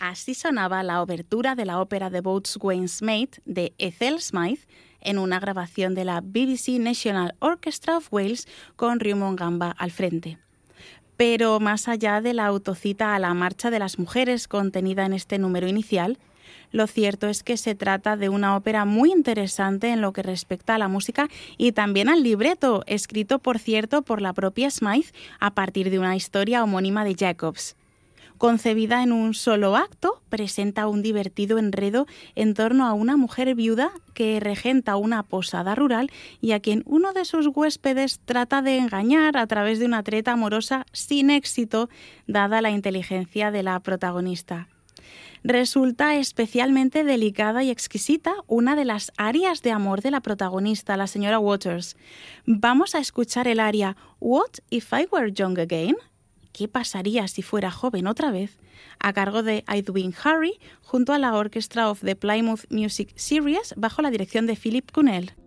Así sonaba la obertura de la ópera The Boatswain's Mate de Ethel Smythe en una grabación de la BBC National Orchestra of Wales con Raymond Gamba al frente. Pero más allá de la autocita a la marcha de las mujeres contenida en este número inicial, lo cierto es que se trata de una ópera muy interesante en lo que respecta a la música y también al libreto, escrito, por cierto, por la propia Smythe a partir de una historia homónima de Jacobs. Concebida en un solo acto, presenta un divertido enredo en torno a una mujer viuda que regenta una posada rural y a quien uno de sus huéspedes trata de engañar a través de una treta amorosa sin éxito, dada la inteligencia de la protagonista. Resulta especialmente delicada y exquisita una de las arias de amor de la protagonista, la señora Waters. Vamos a escuchar el aria What If I Were Young Again? ¿Qué pasaría si fuera joven otra vez?, a cargo de Edwin Harry, junto a la Orchestra of the Plymouth Music Series, bajo la dirección de Philip Cunnell.